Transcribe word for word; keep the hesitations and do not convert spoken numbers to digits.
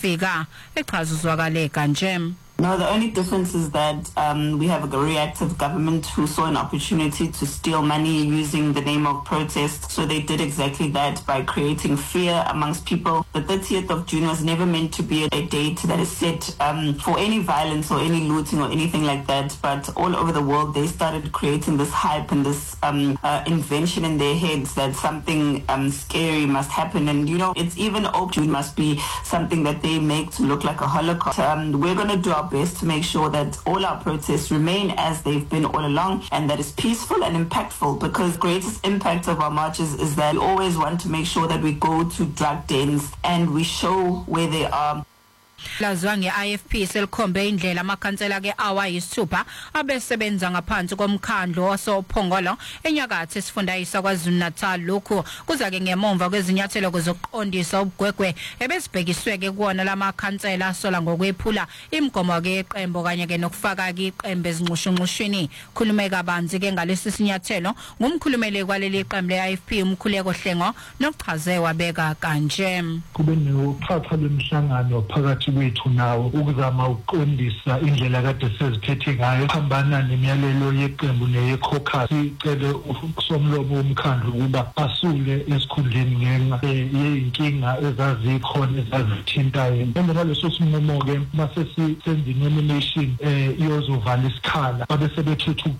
wafika echaza uzwakale kanje. No, the only difference is that um, we have a reactive government who saw an opportunity to steal money using the name of protest. So they did exactly that by creating fear amongst people. The thirtieth of June was never meant to be a date that is set um, for any violence or any looting or anything like that. But all over the world, they started creating this hype and this um, uh, invention in their heads that something um, scary must happen. And, you know, it's even Oak June must be something that they make to look like a Holocaust. Um, we're going to do our best to make sure that all our protests remain as they've been all along and that is peaceful and impactful, because the greatest impact of our marches is that we always want to make sure that we go to drug dens and we show where they are. Lazwa nge-I F P selikhombe indlela amakhansela ke awayisithupha abesebenza ngaphansi komkhandlo wasophongolo enyakatho esifundayisa kwaZulu Natal. Lokhu kuza ke ngemumva kwezinyathelo zokuqondisa ubugwegwe ebesibhekiswe ke kuona lamakhansela asola ngokwephula imigomo ke iqembo kanye ke nokufaka ke iqembe ezinqushunqushini. Khulumeka abanzi ke ngalesi sinyathelo ngumkhulumeli kwaleli qembu le-I F P umkhuleko Hlengo nokuchaze wabeka kanje. Kube nokuphatha lemihlangano phakathi wethu nawo ukuzama ukuqondisa indlela kade seziphethe ngayo phambana nemiyalelo yeqembu neyecaucus. Sicele usomlomo womkhandlu ukuba asule esikhundleni ngenxa yeyinkinga ezazikhona ezazithintayo. Emva kwaleso sinqumo ke mase senza nomination eh iyozovala isikhala babe sebethethe